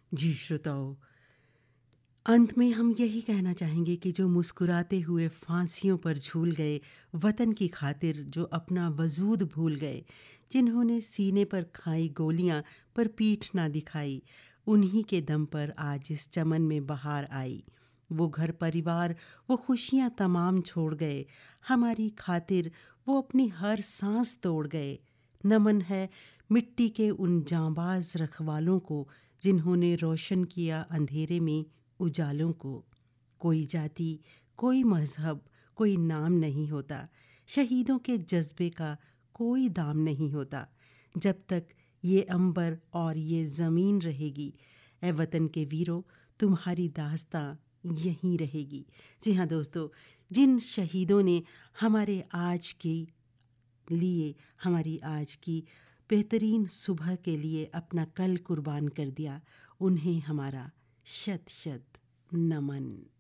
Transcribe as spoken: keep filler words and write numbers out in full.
जी श्रोताओ, अंत में हम यही कहना चाहेंगे कि जो मुस्कुराते हुए फांसियों पर झूल गए, वतन की खातिर जो अपना वजूद भूल गए, जिन्होंने सीने पर खाई गोलियां पर पीठ ना दिखाई, उन्हीं के दम पर आज इस चमन में बहार आई। वो घर परिवार, वो खुशियां तमाम छोड़ गए, हमारी खातिर वो अपनी हर सांस तोड़ गए। नमन है मिट्टी के उन जांबाज रखवालों को, जिन्होंने रोशन किया अंधेरे में उजालों को। कोई जाति, कोई मज़हब, कोई नाम नहीं होता, शहीदों के जज्बे का कोई दाम नहीं होता। जब तक ये अंबर और ये ज़मीन रहेगी, ए वतन के वीरों, तुम्हारी दास्तां यहीं रहेगी। जी हाँ दोस्तों, जिन शहीदों ने हमारे आज के लिए, हमारी आज की बेहतरीन सुबह के लिए अपना कल कुर्बान कर दिया, उन्हें हमारा शत शत नमन।